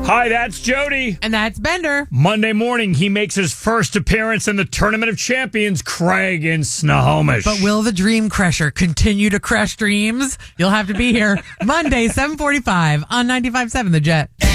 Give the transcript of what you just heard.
Hi, that's Jody. And that's Bender. Monday morning, he makes his first appearance in the Tournament of Champions, Craig in Snohomish. But will the Dream Crusher continue to crush dreams? You'll have to be here Monday, 7:45 on 95.7 The Jet.